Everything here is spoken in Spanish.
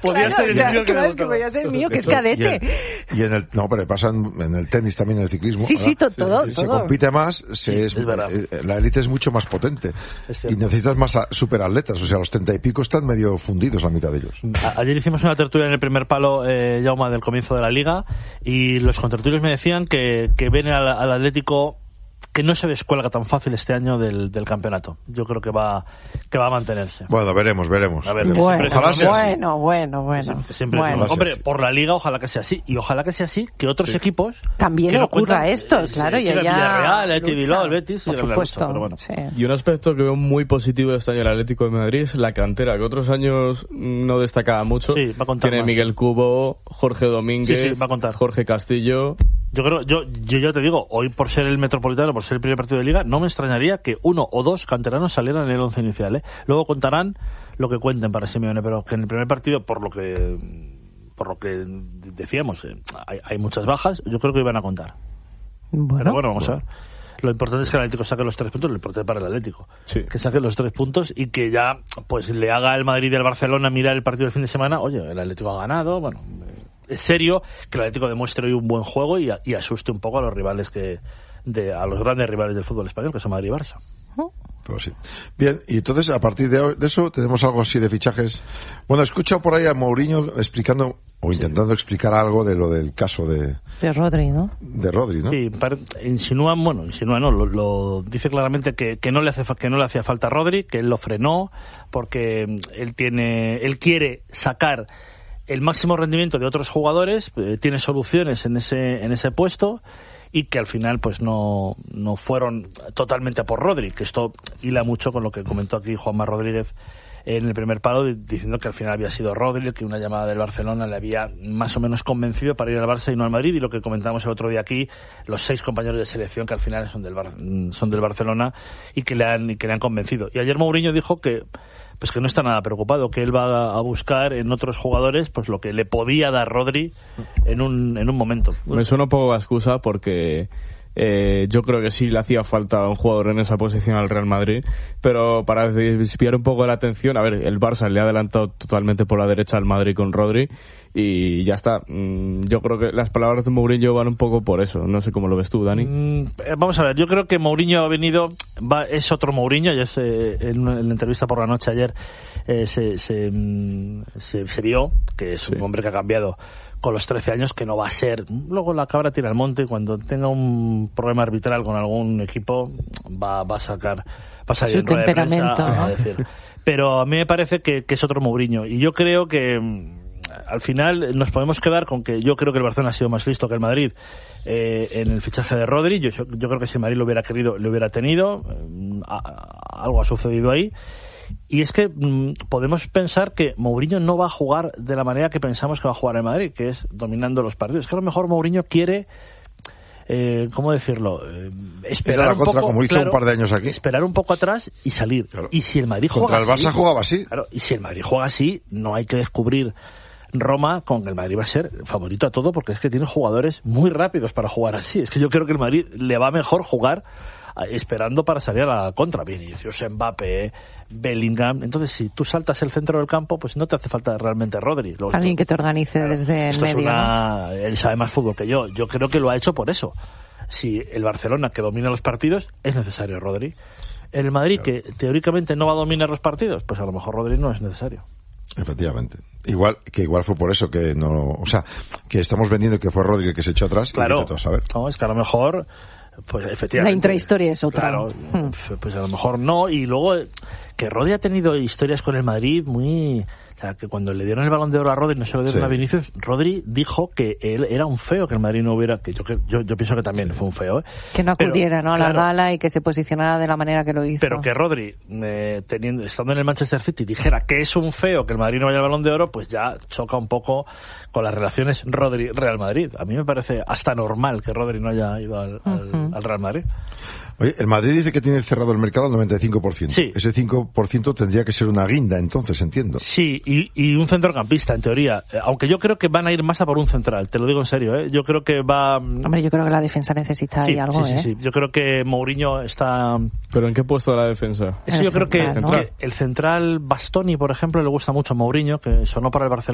Podía ser el mío, claro, es que podía ser el mío, que es cadete. Pero pasa en el tenis también, en el ciclismo. Sí, todo. Se compite más, la élite es mucho más potente. Y necesitas más superatletas. O sea, los 30 y pico están medio fundidos la mitad de ellos. Ayer hicimos una tertulia en el primer palo, Jaume, del comienzo de la Liga, y los contertulios me decían que ven al Atlético que no se descuelga tan fácil este año del campeonato. Yo creo que va a mantenerse. Bueno, veremos. A ver, bueno. Siempre. Hombre, por la Liga ojalá que sea así. Y ojalá que sea así, que otros equipos... También que ocurra esto, claro. El Villarreal, el Bilbao, el Betis... Por supuesto. Pero bueno. Sí. Y un aspecto que veo muy positivo de este año el Atlético de Madrid es la cantera, que otros años no destacaba mucho. Sí, va a contar Tiene más. Miguel Cubo, Jorge Domínguez, va a contar. Jorge Castillo... Yo ya te digo, hoy por ser el Metropolitano, por ser el primer partido de Liga, no me extrañaría que 1 o 2 canteranos salieran en el 11 inicial, ¿eh? Luego contarán lo que cuenten para Simeone, pero que en el primer partido, por lo que decíamos, hay muchas bajas, yo creo que iban a contar. Pero bueno, vamos a ver. Lo importante es que el Atlético saque los 3 puntos, lo importante para el Atlético. Sí. Que saque los 3 puntos y que ya pues le haga el Madrid y el Barcelona mirar el partido del fin de semana. Oye, el Atlético ha ganado, bueno... Es serio que el Atlético demuestre hoy un buen juego y asuste un poco a los rivales a los grandes rivales del fútbol español, que son Madrid y Barça. Pues sí. Bien, y entonces a partir de eso tenemos algo así de fichajes. Bueno, he escuchado por ahí a Mourinho explicando o intentando explicar algo de lo del caso de Rodri, ¿no? De Rodri, ¿no? Sí, insinúa, no, lo dice claramente que no le hacía falta a Rodri, que él lo frenó porque él quiere sacar el máximo rendimiento de otros jugadores, tiene soluciones en ese puesto y que al final pues no fueron totalmente por Rodri, que esto hila mucho con lo que comentó aquí Juanma Rodríguez en el primer palo, diciendo que al final había sido Rodri, que una llamada del Barcelona le había más o menos convencido para ir al Barça y no al Madrid, y lo que comentábamos el otro día aquí, los 6 compañeros de selección que al final son del Barcelona y que le han convencido. Y ayer Mourinho dijo que no está nada preocupado, que él va a buscar en otros jugadores pues lo que le podía dar Rodri en un momento. Me suena un poco a excusa porque yo creo que sí le hacía falta un jugador en esa posición al Real Madrid, pero para desviar un poco la atención, a ver, el Barça le ha adelantado totalmente por la derecha al Madrid con Rodri y ya está. Yo creo que las palabras de Mourinho van un poco por eso. No sé cómo lo ves tú, Dani. Vamos a ver, yo creo que Mourinho ha venido, es otro Mourinho. Ya en la entrevista por la noche ayer se vio que es un hombre que ha cambiado con los 13 años, que no va a ser. Luego la cabra tira al monte y cuando tenga un problema arbitral con algún equipo va a salir su en rueda de prensa temperamento, a decir. Pero a mí me parece que es otro Mourinho y yo creo que al final nos podemos quedar con que yo creo que el Barcelona ha sido más listo que el Madrid en el fichaje de Rodri. Yo creo que si el Madrid lo hubiera querido, lo hubiera tenido. Algo ha sucedido ahí. Y es que podemos pensar que Mourinho no va a jugar de la manera que pensamos que va a jugar el Madrid, que es dominando los partidos. Es que a lo mejor Mourinho quiere, ¿cómo decirlo? Esperar un poco, como hizo un par de años aquí. Esperar un poco atrás y salir. Claro. Y si el Madrid juega así... Contra el Barça jugaba así. Claro, y si el Madrid juega así, no hay que descubrir Roma con que el Madrid va a ser favorito a todo, porque es que tiene jugadores muy rápidos para jugar así. Es que yo creo que el Madrid le va mejor jugar esperando para salir a la contra. Vinicius, Mbappé, Bellingham. Entonces, si tú saltas el centro del campo, pues no te hace falta realmente Rodri. Alguien que te organice desde el medio. Él sabe más fútbol que yo. Yo creo que lo ha hecho por eso. Si el Barcelona, que domina los partidos, es necesario Rodri. El Madrid, que teóricamente no va a dominar los partidos, pues a lo mejor Rodri no es necesario. Efectivamente. Igual fue por eso que no... O sea, que estamos vendiendo que fue Rodri el que se echó atrás. Claro. Y que saber. No, es que a lo mejor... Pues efectivamente. La intrahistoria es otra. Claro, pues a lo mejor no. Y luego que Rodri ha tenido historias con el Madrid muy... O sea, que cuando le dieron el Balón de Oro a Rodri, no se lo dieron a Vinicius, Rodri dijo que él era un feo, que el Madrid no hubiera... que yo pienso que también fue un feo, ¿eh? Que no acudiera, ¿no? A la gala y que se posicionara de la manera que lo hizo. Pero que Rodri, estando en el Manchester City, dijera que es un feo que el Madrid no vaya al Balón de Oro, pues ya choca un poco con las relaciones Rodri-Real Madrid. A mí me parece hasta normal que Rodri no haya ido al Real Madrid. Oye, el Madrid dice que tiene cerrado el mercado al 95%. Sí. Ese 5% tendría que ser una guinda, entonces, entiendo. Sí, y un centrocampista, en teoría. Aunque yo creo que van a ir más a por un central, te lo digo en serio, ¿eh? Yo creo que va... Hombre, yo creo que la defensa necesita ahí algo, Sí. Yo creo que Mourinho está... ¿Pero en qué puesto de la defensa? Eso yo creo que el central Bastoni, por ejemplo, le gusta mucho a Mourinho, que sonó para el Barcelona.